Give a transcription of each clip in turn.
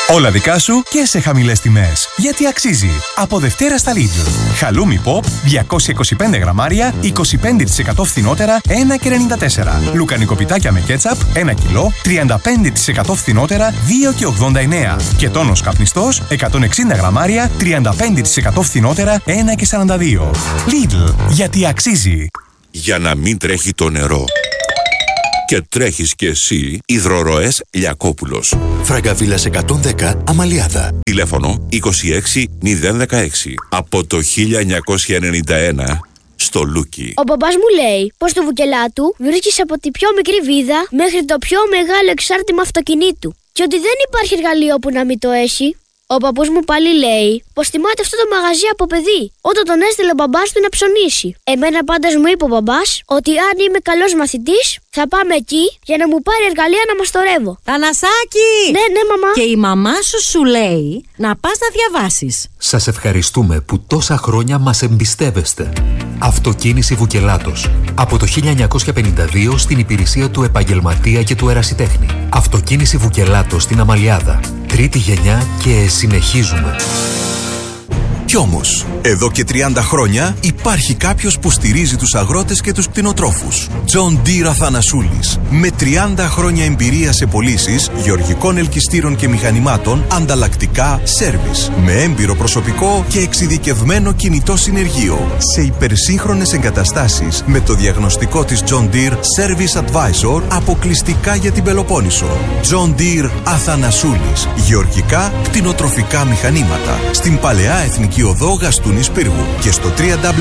Όλα δικά σου και σε χαμηλές τιμές. Γιατί αξίζει. Από Δευτέρα στα Lidl. Χαλούμι Pop 225 γραμμάρια, 25% φθηνότερα, 1,94. Λουκανικοπιτάκια με κέτσαπ, 1 κιλό, 35% φθηνότερα, 2,89. Και τόνος καπνιστός, 160 γραμμάρια, 35% φθηνότερα, 1,42. Lidl. Γιατί αξίζει. Για να μην τρέχει το νερό. Και τρέχεις κι εσύ. Υδροροές Λιακόπουλος. Φραγκαβίλας 110 Αμαλιάδα. Τηλέφωνο 26016. Από το 1991 στο Λούκι. Ο μπαμπάς μου λέει πως στο Βουκελάτου βρίσκεις από τη πιο μικρή βίδα μέχρι το πιο μεγάλο εξάρτημα αυτοκινήτου. Και ότι δεν υπάρχει εργαλείο που να μην το έχει. Ο παππούς μου πάλι λέει πως θυμάται αυτό το μαγαζί από παιδί, όταν τον έστειλε ο μπαμπάς του να ψωνίσει. Εμένα πάντως μου είπε ο μπαμπάς ότι αν είμαι καλός μαθητής, θα πάμε εκεί για να μου πάρει εργαλεία να μαστορεύω. Θανασάκη! Ναι, μαμά. Και η μαμά σου λέει να πας να διαβάσεις. Σας ευχαριστούμε που τόσα χρόνια μας εμπιστεύεστε. Αυτοκίνηση Βουκελάτος. Από το 1952 στην υπηρεσία του επαγγελματία και του ερασιτέχνη. Αυτοκίνηση Βουκελάτος στην Αμαλιάδα. Τρίτη γενιά και συνεχίζουμε. Κι όμως, εδώ και 30 χρόνια υπάρχει κάποιος που στηρίζει τους αγρότες και τους κτηνοτρόφους. John Deere Αθανασούλης. Με 30 χρόνια εμπειρία σε πωλήσεις γεωργικών ελκυστήρων και μηχανημάτων, ανταλλακτικά, σέρβις. Με έμπειρο προσωπικό και εξειδικευμένο κινητό συνεργείο. Σε υπερσύγχρονες εγκαταστάσεις με το διαγνωστικό της John Deere Service Advisor αποκλειστικά για την Πελοπόννησο. John Deere Αθανασούλης. Γεωργικά, κτηνοτροφικά μηχανήματα. Στην Παλαιά Εθνική Οδό Γαστούνης Πύργου και στο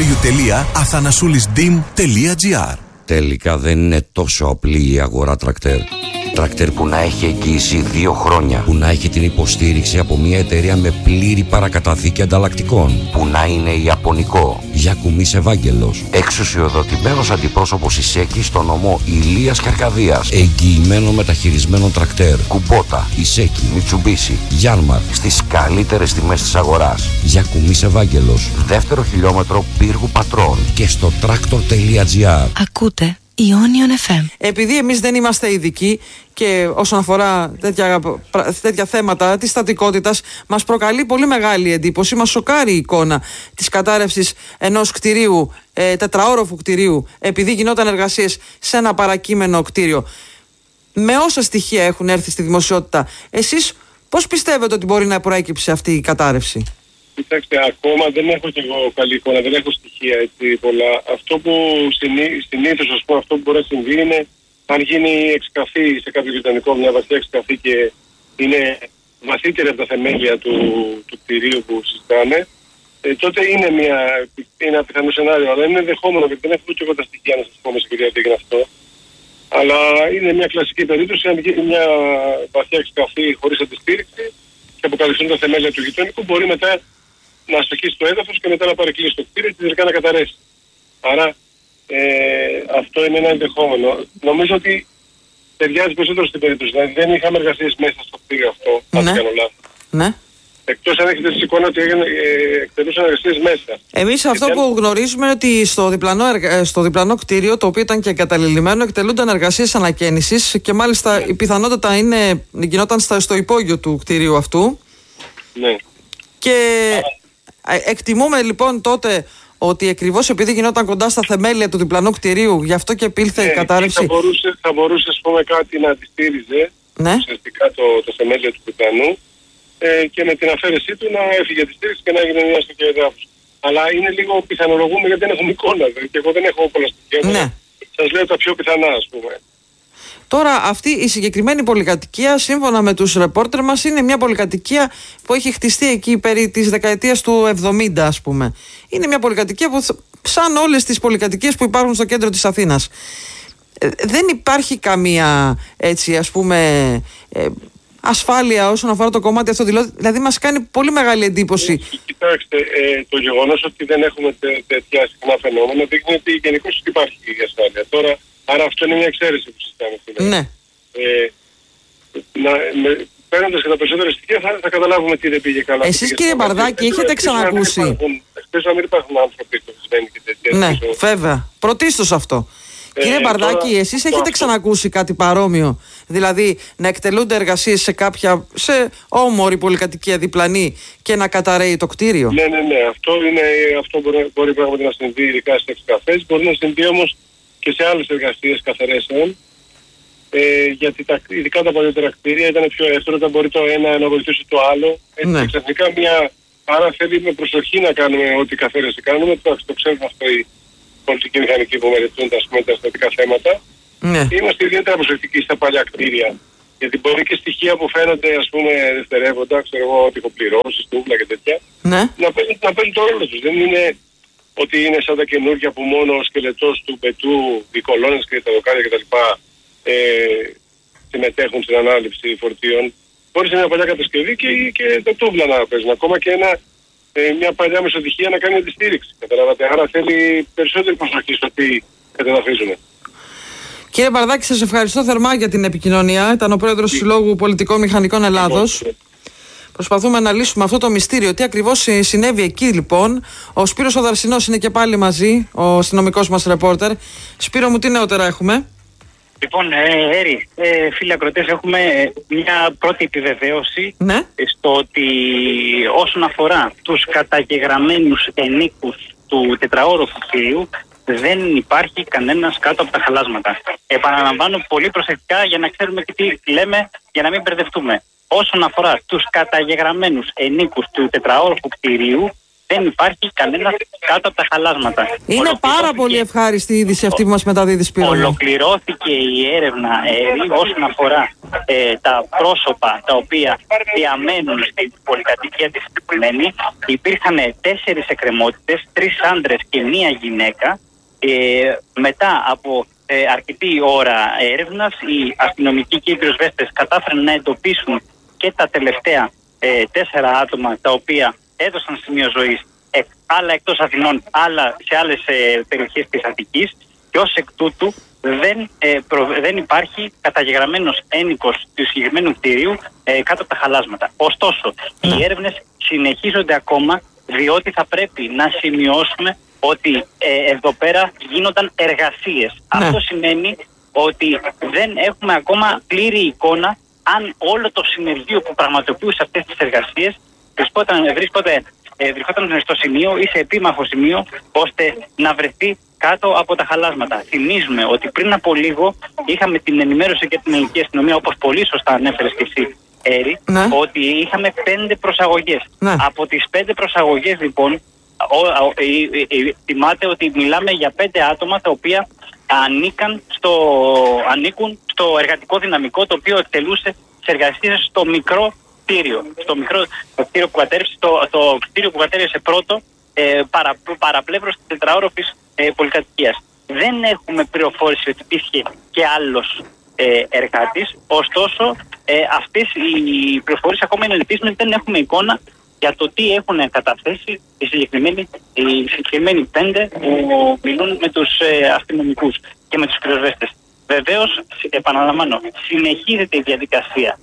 www.athanasoulisdim.gr. Τελικά δεν είναι τόσο απλή η αγορά τρακτέρ. Τρακτέρ που να έχει εγγύηση 2 χρόνια, που να έχει την υποστήριξη από μια εταιρεία με πλήρη παρακαταθήκη ανταλλακτικών, που να είναι ιαπωνικό. Γιακουμής Ευάγγελος, εξουσιοδοτημένος αντιπρόσωπος Ισέκη στο νομό Ηλίας και Αρκαδίας, εγγυημένο μεταχειρισμένο τρακτέρ. Κουμπότα, Ισέκη, Μιτσουμπίσι, Γιάνμαρ, στις καλύτερες τιμές της αγοράς. Γιακουμής Ευάγγελος, 2ο χιλιόμετρο Πύργου Πατρών και στο tractor.gr. Ακούτε Ionion FM. Επειδή εμείς δεν είμαστε ειδικοί και όσον αφορά τέτοια θέματα της στατικότητας, μας προκαλεί πολύ μεγάλη εντύπωση, μας σοκάρει η εικόνα της κατάρρευσης ενός κτηρίου, τετραόροφου κτηρίου, επειδή γινόταν εργασίες σε ένα παρακείμενο κτίριο. Με όσα στοιχεία έχουν έρθει στη δημοσιότητα, εσείς πώς πιστεύετε ότι μπορεί να προέκυψε αυτή η κατάρρευση? Κοιτάξτε, ακόμα δεν έχω και εγώ καλή εικόνα, δεν έχω στοιχεία έτσι πολλά. Αυτό που συνήθως, ας πούμε, αυτό που μπορεί να συμβεί είναι αν γίνει εξκαφή σε κάποιο γειτονικό, μια βαθιά εξκαφή και είναι βαθύτερη από τα θεμέλια του κτηρίου που συζητάμε, τότε είναι ένα πιθανό σενάριο. Αλλά είναι δεχόμενο, γιατί δεν έχω και εγώ τα στοιχεία να σας πω με συγκεκριά ότι έγινε αυτό. Αλλά είναι μια κλασική περίπτωση αν γίνει μια βαθιά εξκαφή χωρίς αντιστήριξη και αποκαλυφθούν τα θεμέλια του γειτονικού, μπορεί μετά να αστοχίσει το έδαφος και μετά να παρεκκλείσει το κτίριο και τελικά να καταρρέσει. Άρα αυτό είναι ένα ενδεχόμενο. Νομίζω ότι ταιριάζει περισσότερο στην περίπτωση. Δηλαδή δεν είχαμε εργασίες μέσα στο κτίριο αυτό, αν δεν κάνω λάθος. Ναι. Εκτός αν έχετε την εικόνα ότι εκτελούσαν εργασίες μέσα. Εμείς αυτό που γνωρίζουμε είναι ότι στο διπλανό κτίριο, το οποίο ήταν και εγκαταλειμμένο, εκτελούνταν εργασίες ανακαίνησης και μάλιστα η πιθανότητα γινόταν στο υπόγειο του κτίριου αυτού. Ναι. Και εκτιμούμε λοιπόν τότε ότι ακριβώς επειδή γινόταν κοντά στα θεμέλια του διπλανού κτηρίου, γι' αυτό και επήλθε η κατάρρευση. Θα μπορούσε ας πούμε, κάτι να αντιστήριζε ουσιαστικά το θεμέλιο του διπλανού και με την αφαίρεσή του να έφυγε τη στήριξη και να έγινε μια στο έδαφος. Αλλά είναι λίγο πιθανολογούμε γιατί δεν έχουμε εικόνα. Και εγώ δεν έχω πολλά στοιχεία. Ναι. Σας λέω τα πιο πιθανά, ας πούμε. Τώρα αυτή η συγκεκριμένη πολυκατοικία, σύμφωνα με τους ρεπόρτερ μας, είναι μια πολυκατοικία που έχει χτιστεί εκεί περί της δεκαετίας του 70, ας πούμε. Είναι μια πολυκατοικία που σαν όλες τις πολυκατοικίες που υπάρχουν στο κέντρο της Αθήνας. Δεν υπάρχει καμία έτσι ας πούμε ασφάλεια όσον αφορά το κομμάτι αυτό. Δηλαδή μας κάνει πολύ μεγάλη εντύπωση. Κοιτάξτε, το γεγονός ότι δεν έχουμε τέτοια συχνά φαινόμενα δείχνει ότι γενικώς υπάρχει η ασφάλεια. Τώρα, άρα αυτό είναι μια εξαίρεση που συζητάμε σήμερα. Ναι. Παίρνοντας και τα περισσότερα στοιχεία θα καταλάβουμε τι δεν πήγε καλά. Εσείς κύριε Μπαρδάκη έχετε ξανακούσει? Εκτός να μην υπάρχουν άνθρωποι που συμβαίνει και τέτοια. Ναι, βέβαια. Πρωτίστως αυτό. Κύριε Μπαρδάκη, εσείς έχετε ξανακούσει κάτι παρόμοιο? Δηλαδή να εκτελούνται εργασίες σε όμορη πολυκατοικία διπλανή και να καταραίει το κτίριο? Ναι. Αυτό μπορεί πράγματι να συμβεί, ειδικά σε εξκαφές. Μπορεί να συμβεί όμως και σε άλλες εργασίες καθαρέσεων. Γιατί ειδικά τα παλιότερα κτίρια ήταν πιο εύκολο, όταν μπορεί το ένα να βοηθήσει το άλλο. Έτσι, ξαφνικά άρα θέλει με προσοχή να κάνουμε ό,τι καθαίρεση κάνουμε. Το ξέρουν αυτό οι πολιτικοί μηχανικοί που μελετούν τα στατικά θέματα. Ναι. Είμαστε ιδιαίτερα προσεκτικοί στα παλιά κτίρια. Γιατί μπορεί και στοιχεία που φαίνονται, ας πούμε, δευτερεύοντα, ξέρω εγώ, ότι έχω πληρώσει, τούβλα και τέτοια, ναι, να παίρνουν το ρόλο τους. Δεν είναι ότι είναι σαν τα καινούργια που μόνο ο σκελετός του πετού, οι κολόνες και τα δοκάρια κτλ. Συμμετέχουν στην ανάληψη φορτίων. Μπορεί σε μια παλιά κατασκευή και τα τούβλα να παίζουν. Ακόμα και μια παλιά μεσοδυχεία να κάνει αντιστήριξη. Καταλάβατε. Άρα θέλει περισσότερη προσοχή στο τι κατεδαφίζουν. Κύριε Μπαρδάκη, σας ευχαριστώ θερμά για την επικοινωνία. Ήταν ο πρόεδρος του Συλλόγου Πολιτικών Μηχανικών Ελλάδος. Προσπαθούμε να λύσουμε αυτό το μυστήριο. Τι ακριβώς συνέβη εκεί, λοιπόν. Ο Σπύρος ο Δαρσινός είναι και πάλι μαζί, ο αστυνομικός μας ρεπόρτερ. Σπύρο μου, τι νεότερα έχουμε? Λοιπόν, Έρη, φίλοι ακροτές, έχουμε μια πρώτη επιβεβαίωση στο ότι όσον αφορά τους καταγεγραμμένους ενίκους του τετραόροφου κτηρίου, δεν υπάρχει κανένας κάτω από τα χαλάσματα. Επαναλαμβάνω πολύ προσεκτικά για να ξέρουμε και τι λέμε, για να μην μπερδευτούμε. Όσον αφορά τους καταγεγραμμένους ενίκους του τετραόροφου κτηρίου, δεν υπάρχει κανένας κάτω από τα χαλάσματα. Είναι πάρα πολύ ευχάριστη η είδηση αυτή που μας μεταδίδει, Σπύρο. Ολοκληρώθηκε η έρευνα όσον αφορά τα πρόσωπα τα οποία διαμένουν στην πολυκατοικία της συγκεκριμένη. Υπήρχαν 4 εκκρεμότητες, 3 άντρες και 1 γυναίκα. Μετά από αρκετή ώρα έρευνας, οι αστυνομικοί και οι πυροσβέστες κατάφεραν να εντοπίσουν και τα τελευταία 4 άτομα τα οποία έδωσαν σημείο ζωής, άλλα εκτός Αθηνών, άλλα σε άλλες περιοχές της Αττικής, και ως εκ τούτου δεν υπάρχει καταγεγραμμένος ένικος του συγκεκριμένου κτηρίου κάτω από τα χαλάσματα. Ωστόσο, οι έρευνες συνεχίζονται ακόμα, διότι θα πρέπει να σημειώσουμε ότι εδώ πέρα γίνονταν εργασίες. Αυτό σημαίνει ότι δεν έχουμε ακόμα πλήρη εικόνα αν όλο το συνεργείο που πραγματοποιούσε αυτές τις εργασίες βρισκόταν στο σημείο ή σε επίμαχο σημείο ώστε να βρεθεί κάτω από τα χαλάσματα. Θυμίζουμε ότι πριν από λίγο είχαμε την ενημέρωση και την ελληνική αστυνομία, όπως πολύ σωστά ανέφερες και εσύ, Έρη, ότι είχαμε 5 προσαγωγές. Από τις 5 προσαγωγές, λοιπόν, θυμάται ότι μιλάμε για 5 άτομα τα οποία ανήκουν στο εργατικό δυναμικό το οποίο εκτελούσε τις εργασίες στο μικρό κτίριο. Στο μικρό κτίριο που κατέρευσε, το κτίριο που κατέρευσε πρώτο παραπλεύρος της τετραόροφης πολυκατοικίας. Δεν έχουμε πληροφόρηση ότι υπήρχε και άλλος εργάτης, ωστόσο αυτές οι πληροφορίες ακόμα είναι ελπίσμενες, δεν έχουμε εικόνα για το τι έχουν καταθέσει οι συγκεκριμένοι 5 που μιλούν με τους αστυνομικούς και με τους πυροσβέστες. Βεβαίως, επαναλαμβάνω, συνεχίζεται η διαδικασία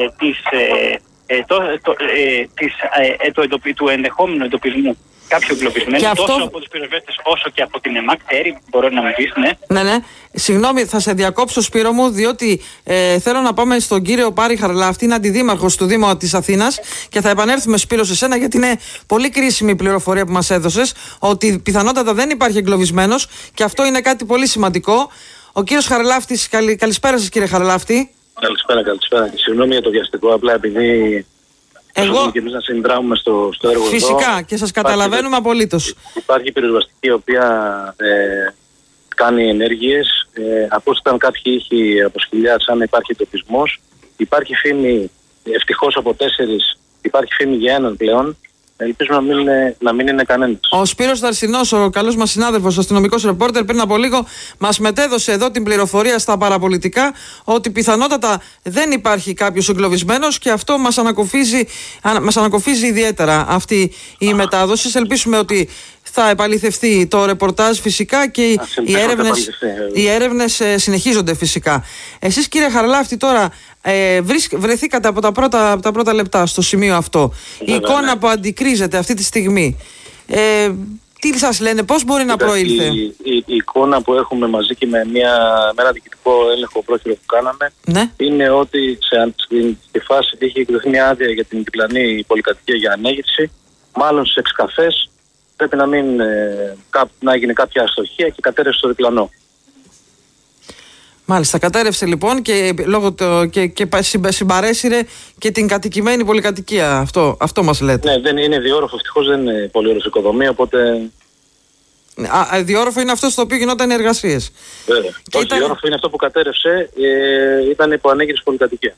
του ενδεχόμενου εντοπισμού κάποιου εγκλωβισμένου, τόσο από τους πυροσβέστες όσο και από την ΕΜΑΚ. Μπορεί να μου πεις, ναι. Συγγνώμη, θα σε διακόψω, Σπύρο μου, διότι θέλω να πάμε στον κύριο Πάρη Χαρλάφτη, είναι αντιδήμαρχος του Δήμου της Αθήνας, και θα επανέλθουμε, Σπύρο, σε σένα, γιατί είναι πολύ κρίσιμη η πληροφορία που μας έδωσες, ότι πιθανότατα δεν υπάρχει εγκλωβισμένος, και αυτό είναι κάτι πολύ σημαντικό. Ο κύριος Χαρλάφτης, καλησπέρα σας, κύριε Χαρλάφτη. Καλησπέρα. Και συγγνώμη για το βιαστικό, απλά επειδή και εμείς να συνδράμουμε στο έργο. Φυσικά, εδώ, και σας καταλαβαίνουμε απολύτως. Υπάρχει πυροσβεστική η οποία κάνει ενέργειες. Από όσο ήταν κάποιοι ήχοι από σκυλιά, σαν υπάρχει εντοπισμός. Υπάρχει φήμη, ευτυχώς από 4, υπάρχει φήμη για 1 πλέον. Ελπίζουμε να μην είναι κανένας. Ο Σπύρος Δαρσινός, ο καλός μας συνάδελφος, ο αστυνομικός ρεπόρτερ, πριν από λίγο μας μετέδωσε εδώ την πληροφορία στα παραπολιτικά ότι πιθανότατα δεν υπάρχει κάποιος εγκλωβισμένος, και αυτό μας ανακοφίζει ιδιαίτερα αυτή η μετάδοση. Ελπίσουμε ότι θα επαληθευτεί το ρεπορτάζ, φυσικά, και οι έρευνες συνεχίζονται, φυσικά. Εσείς, κύριε Χαρλάφτη, τώρα βρεθήκατε από τα πρώτα λεπτά στο σημείο αυτό. Η εικόνα που αντικρίζεται αυτή τη στιγμή, Τι σας λένε, πώς μπορεί να προήλθε? Η εικόνα που έχουμε μαζί και με ένα διοικητικό έλεγχο πρόχειρο που κάναμε, ναι, είναι ότι στη φάση είχε εκδοθεί μια άδεια για την διπλανή πολυκατοικία για ανέγερση. Μάλλον στις εξκαφές πρέπει να έγινε κάποια αστοχία και κατέρευσε το διπλανό. Μάλιστα, κατέρευσε λοιπόν και συμπαρέσυρε και την κατοικημένη πολυκατοικία. Αυτό μας λέτε. Ναι, δεν είναι διόροφο, ευτυχώς δεν είναι πολυόροφη οικοδομή, οπότε... Διόροφο είναι αυτό στο οποίο γινόταν οι εργασίες. Βέβαια. Όχι, διόροφο είναι αυτό που κατέρευσε, ήταν υπό ανέγερση πολυκατοικία.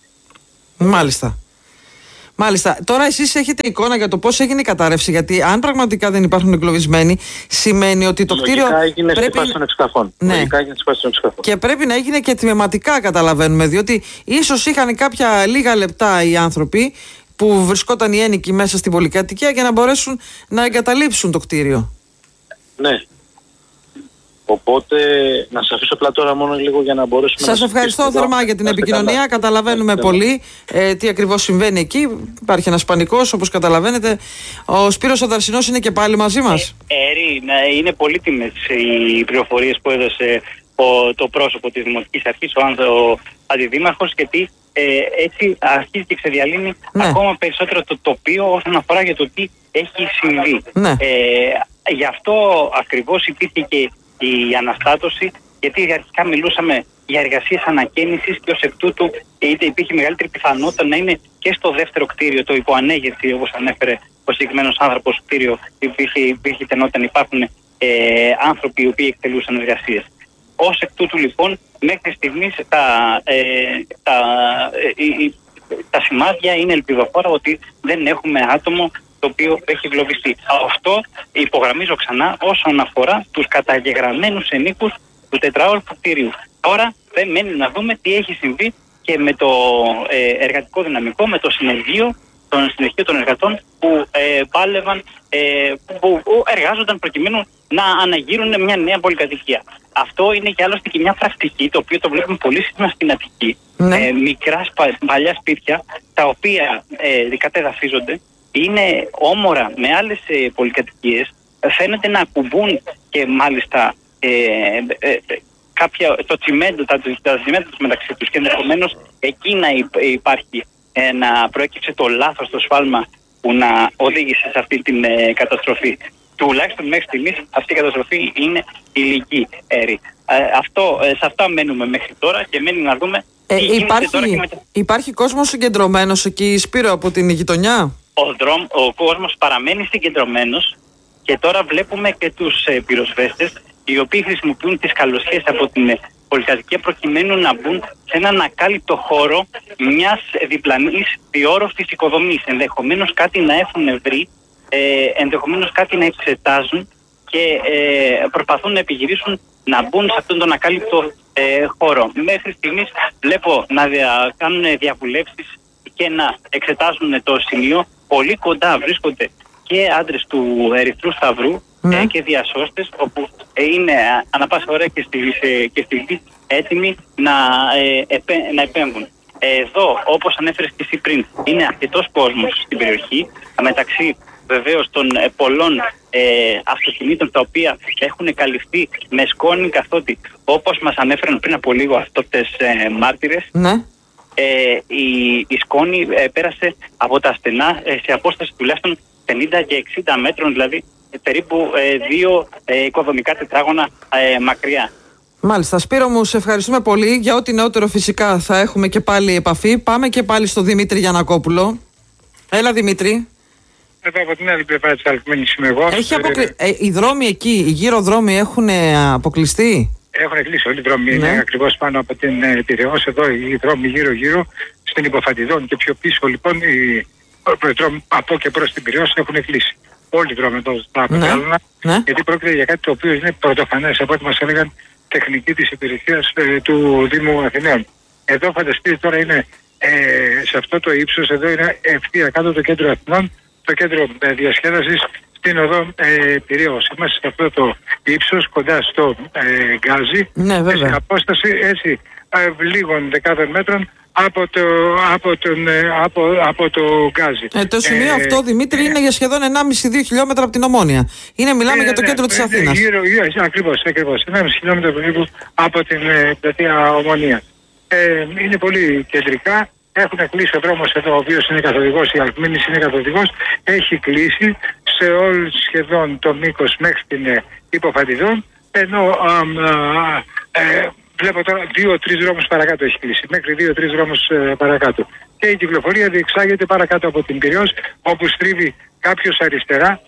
Μάλιστα. Τώρα εσείς έχετε εικόνα για το πώς έγινε η κατάρρευση, γιατί αν πραγματικά δεν υπάρχουν εγκλωβισμένοι, σημαίνει ότι το κτίριο έγινε στη φάση των εξκαφών. Ναι. Και πρέπει να έγινε και τμηματικά, καταλαβαίνουμε, διότι ίσως είχαν κάποια λίγα λεπτά οι άνθρωποι που βρισκόταν οι ένοικοι μέσα στην πολυκατοικία για να μπορέσουν να εγκαταλείψουν το κτίριο. Ναι. Οπότε να σας αφήσω απλά τώρα μόνο λίγο για να μπορέσουμε σας ευχαριστώ θερμά για την επικοινωνία. Καταλαβαίνουμε πολύ τι ακριβώς συμβαίνει εκεί. Υπάρχει ένας πανικός, όπως καταλαβαίνετε. Ο Σπύρος ο Δαρσινός είναι και πάλι μαζί μας. Είναι πολύτιμες οι πληροφορίες που έδωσε το πρόσωπο της Δημοτικής Αρχής, ο Αντιδήμαρχος, γιατί έτσι αρχίζει και ξεδιαλύνει ακόμα περισσότερο το τοπίο όσον αφορά για το τι έχει συμβεί. Γι' αυτό ακριβώς υπήρχε και η αναστάτωση, γιατί αρχικά μιλούσαμε για εργασίες ανακαίνησης και ως εκ τούτου υπήρχε μεγαλύτερη πιθανότητα να είναι και στο δεύτερο κτίριο, το υποανέγερση, όπως ανέφερε ο συγκεκριμένος άνθρωπος, στο κτίριο υπήρχε τενόταν υπάρχουν άνθρωποι οι οποίοι εκτελούσαν εργασίες. Ως εκ τούτου λοιπόν μέχρι στιγμής τα σημάδια είναι ελπιδοφόρα ότι δεν έχουμε άτομο το οποίο έχει εγκλωβιστεί. Αυτό υπογραμμίζω ξανά όσον αφορά τους καταγεγραμμένους ενίκους του τετραόροφου κτίριου. Τώρα δεν μένει να δούμε τι έχει συμβεί και με το εργατικό δυναμικό, με το συνεργείο των εργατών που πάλευαν, που εργάζονταν προκειμένου να αναγείρουν μια νέα πολυκατοικία. Αυτό είναι και άλλωστε και μια πρακτική, το οποίο το βλέπουμε πολύ συχνά στην Αττική. Μικρά παλιά σπίτια, τα οποία κατεδαφίζονται, είναι όμορα με άλλες πολυκατοικίες, φαίνεται να ακουμπούν και μάλιστα το τσιμέντο, τα τσιμέντα τους μεταξύ τους, και ενδεχομένως εκεί να υπάρχει να προέκυψε το λάθος, το σφάλμα που να οδήγησε σε αυτή την καταστροφή. Τουλάχιστον μέχρι στιγμής αυτή η καταστροφή είναι υλική, Έρη. Σε αυτά μένουμε μέχρι τώρα και μένει να δούμε τι γίνεται τώρα και μετά. Υπάρχει κόσμος συγκεντρωμένος εκεί, Σπύρο, από την γειτονιά? Ο κόσμος παραμένει συγκεντρωμένος και τώρα βλέπουμε και τους πυροσβέστες, οι οποίοι χρησιμοποιούν τις καλοσχές από την πολυκατοικία προκειμένου να μπουν σε έναν ακάλυπτο χώρο μιας διπλανής διόροφης οικοδομής. Ενδεχομένως κάτι να έχουν βρει, ενδεχομένως κάτι να εξετάζουν και προσπαθούν να επιχειρήσουν να μπουν σε αυτόν τον ακάλυπτο χώρο. Μέχρι στιγμής βλέπω να κάνουν διαβουλεύσεις και να εξετάζουν το σημείο. Πολύ κοντά βρίσκονται και άντρες του Ερυθρού Σταυρού και διασώστες, όπου είναι ανά πάσα ώρα και στιγμή έτοιμοι να επέμβουν. Εδώ, όπως ανέφερες και εσύ πριν, είναι αρκετός κόσμος στην περιοχή, μεταξύ βεβαίως των πολλών αυτοκινήτων τα οποία έχουν καλυφθεί με σκόνη, καθότι όπως μας ανέφεραν πριν από λίγο αυτές μάρτυρες, η σκόνη πέρασε από τα στενά σε απόσταση τουλάχιστον 50 και 60 μέτρων, δηλαδή περίπου 2 οικοδομικά τετράγωνα μακριά. Μάλιστα. Σπύρο μου, σε ευχαριστούμε πολύ. Για ό,τι νεότερο φυσικά θα έχουμε και πάλι επαφή. Πάμε και πάλι στο Δημήτρη Γιαννακόπουλο. Έλα, Δημήτρη. Εδώ από την άλλη πλευρά της Αλκμένης είμαι εγώ. Οι δρόμοι εκεί, οι γύρω δρόμοι έχουν αποκλειστεί? Έχουν κλείσει όλοι οι δρόμοι, είναι ακριβώς πάνω από την Πειραιώς. Εδώ οι δρόμοι γύρω-γύρω στην Υποφαντιδών και πιο πίσω λοιπόν οι δρόμοι από και προς την Πειραιώς έχουν κλείσει. Όλοι οι δρόμοι εδώ στα Πετράλωνα, γιατί πρόκειται για κάτι το οποίο είναι πρωτοφανές από ό,τι μας έλεγαν τεχνική της υπηρεσίας του Δήμου Αθηναίων. Εδώ φανταστείτε τώρα είναι σε αυτό το ύψος, εδώ είναι ευθεία κάτω το κέντρο Αθηνών, το κέντρο διασκέδασης στην οδό Πειραιώς. Είμαστε σε αυτό το ύψος κοντά στο Γκάζι, σε απόσταση έτσι λίγων δεκάδων μέτρων από το γκάζι. Το σημείο αυτό, Δημήτρη, είναι για σχεδόν 1,5-2 χιλιόμετρα από την Ομόνια. Μιλάμε για το κέντρο της Αθήνας. Ακριβώς. 1,5 χιλιόμετρα περίπου από την πλατεία Ομονία. Είναι πολύ κεντρικά. Έχουν κλείσει ο δρόμος εδώ, ο οποίος είναι καθοδηγός, η Αλκμήνης είναι καθοδηγός. Έχει κλείσει σε όλο σχεδόν το μήκος μέχρι την Υποφατιδών. Ενώ βλέπω τώρα 2-3 δρόμους παρακάτω έχει κλείσει. Μέχρι 2-3 δρόμους παρακάτω. Και η κυκλοφορία διεξάγεται παρακάτω από την Πειραιώς, όπου στρίβει κάποιος αριστερά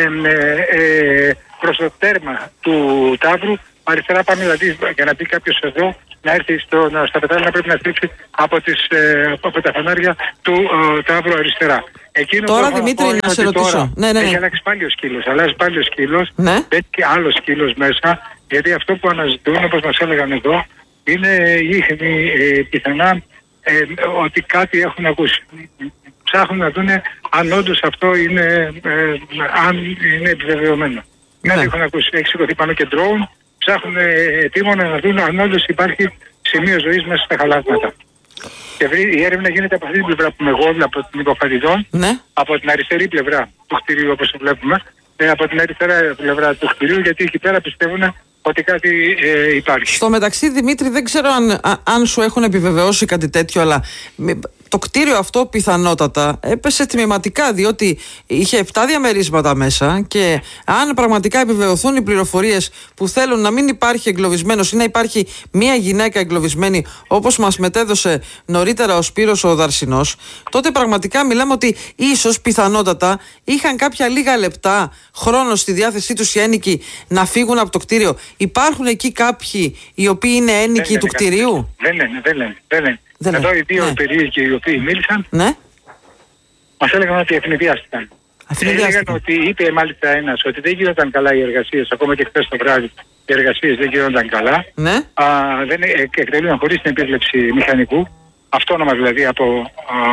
προς το τέρμα του Ταύρου. Αριστερά πάμε, δηλαδή, για να μπει κάποιος εδώ, να έρθει στα πετάλαινα, πρέπει να στρίψει από τα φανάρια του Ταύρου αριστερά. Τώρα, Δημήτρη, να σε ρωτήσω. Έχει αλλάξει πάλι ο σκύλος. Αλλάζει πάλι ο σκύλος. Μπαίνει και άλλο σκύλος μέσα. Γιατί αυτό που αναζητούν, όπως μας έλεγαν εδώ, είναι ίχνη πιθανά ότι κάτι έχουν ακούσει. Ψάχνουν να δουν αν όντως αυτό είναι, αν είναι επιβεβαιωμένο. Κάτι έχουν ακούσει. Έχει σηκωθεί πάνω και ντρόουν. Ψάχνουν επίμονα να δουν αν όντως υπάρχει σημείο ζωής μέσα στα χαλάσματα. Και η έρευνα γίνεται από αυτή την πλευρά που είμαι εγώ, από την Υποφατιδών, από την αριστερή πλευρά του κτηρίου, όπως το βλέπουμε, από την αριστερά πλευρά του κτηρίου, γιατί εκεί πέρα πιστεύουν ότι κάτι υπάρχει. Στο μεταξύ, Δημήτρη, δεν ξέρω αν σου έχουν επιβεβαιώσει κάτι τέτοιο, αλλά το κτίριο αυτό πιθανότατα έπεσε τμηματικά, διότι είχε 7 διαμερίσματα μέσα και αν πραγματικά επιβεβαιωθούν οι πληροφορίες που θέλουν να μην υπάρχει εγκλωβισμένος ή να υπάρχει μία γυναίκα εγκλωβισμένη, όπως μας μετέδωσε νωρίτερα ο Σπύρος ο Δαρσινός, τότε πραγματικά μιλάμε ότι ίσως πιθανότατα είχαν κάποια λίγα λεπτά χρόνο στη διάθεσή τους οι ένοικοι να φύγουν από το κτίριο. Υπάρχουν εκεί κάποιοι οι οποίοι είναι ένοικοι του κτιρίου? Δεν λένε. Εδώ οι δύο περίεργοι οι οποίοι μίλησαν μας έλεγαν ότι ευνηδιάστηκαν. Έλεγαν ότι, είπε μάλιστα ένας, ότι δεν γίνονταν καλά οι εργασίες, ακόμα και χθες το βράδυ οι εργασίες δεν γίνονταν καλά. Δεν εκτελούνταν χωρίς την επίβλεψη μηχανικού, αυτόνομα δηλαδή από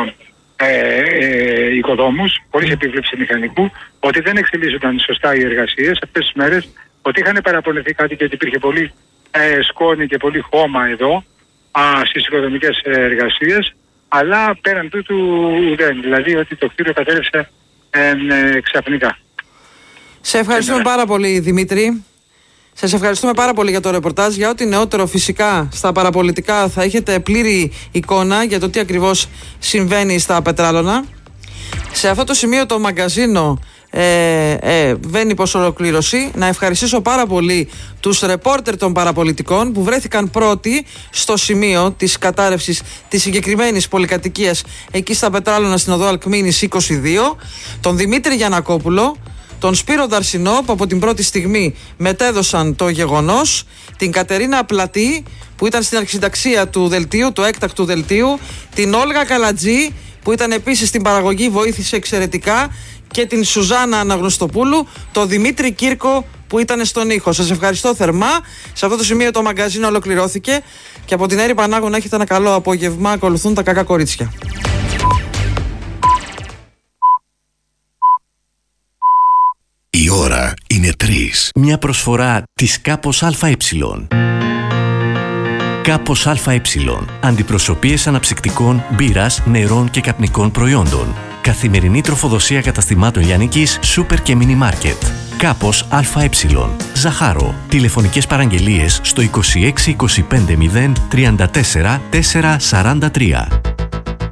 οικοδόμους, χωρίς επίβλεψη μηχανικού, ότι δεν εξελίσσονταν σωστά οι εργασίες αυτές τις μέρες, ότι είχαν παραπονεθεί κάτι και ότι υπήρχε πολύ σκόνη και πολύ χώμα εδώ στις οικοδομικές εργασίες, αλλά πέραν τούτου δεν, δηλαδή ότι το κτίριο κατέρευσε ξαφνικά. Σε ευχαριστούμε πάρα πολύ, Δημήτρη. Σας ευχαριστούμε πάρα πολύ για το ρεπορτάζ. Για ό,τι νεότερο φυσικά στα παραπολιτικά θα έχετε πλήρη εικόνα για το τι ακριβώς συμβαίνει στα Πετράλωνα. Σε αυτό το σημείο το μαγκαζίνο βαίνει προς ολοκλήρωση. Να ευχαριστήσω πάρα πολύ τους ρεπόρτερ των παραπολιτικών που βρέθηκαν πρώτοι στο σημείο της κατάρρευσης της συγκεκριμένης πολυκατοικίας εκεί στα Πετράλωνα στην οδό Αλκμήνης 22, τον Δημήτρη Γιαννακόπουλο, τον Σπύρο Δαρσινό που από την πρώτη στιγμή μετέδωσαν το γεγονός, την Κατερίνα Πλατή που ήταν στην αρχισυνταξία του δελτίου, του έκτακτου δελτίου, την Όλγα Καλατζή που ήταν επίσης στην παραγωγή, βοήθησε εξαιρετικά, και την Σουζάνα Αναγνωστοπούλου, το Δημήτρη Κύρκο που ήταν στον ήχο. Σας ευχαριστώ θερμά. Σε αυτό το σημείο το μαγκαζίνο ολοκληρώθηκε και από την Έρη Πανάγου να έχετε ένα καλό απόγευμα. Ακολουθούν τα κακά κορίτσια. Η ώρα είναι 3. Μια προσφορά της Κάπος ΑΕ. Κάπος ΑΕ. Αντιπροσωπείες αναψυκτικών, μπύρας, νερών και καπνικών προϊόντων. Καθημερινή τροφοδοσία καταστημάτων λιανικής, σούπερ και μίνι μάρκετ. Κάπος ΑΕ. Ζαχάρο. Τηλεφωνικές παραγγελίες στο 26 25 0 34 443.